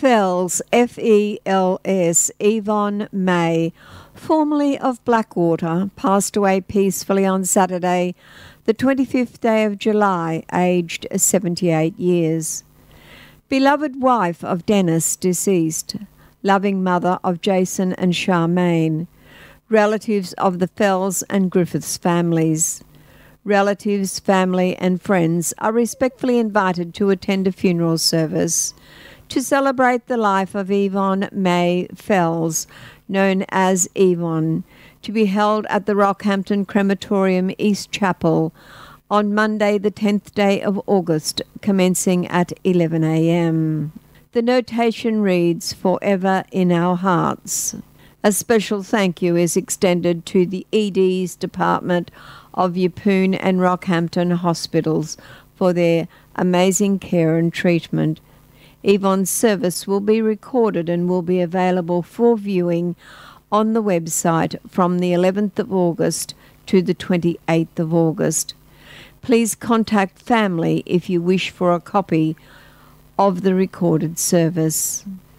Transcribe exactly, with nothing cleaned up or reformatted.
Fells, F E L S, Yvonne May, formerly of Blackwater, passed away peacefully on Saturday, the twenty-fifth day of July, aged seventy-eight years. Beloved wife of Dennis, deceased. Loving mother of Jason and Charmaine. Relatives of the Fells and Griffiths families. Relatives, family and friends are respectfully invited to attend a funeral service to celebrate the life of Yvonne May Fells, known as Yvonne, to be held at the Rockhampton Crematorium East Chapel on Monday the tenth day of August, commencing at eleven a m. The notation reads, "Forever in our hearts." A special thank you is extended to the E D's Department of Yeppoon and Rockhampton Hospitals for their amazing care and treatment. Yvonne's service will be recorded and will be available for viewing on the website from the eleventh of August to the twenty-eighth of August. Please contact family if you wish for a copy of the recorded service.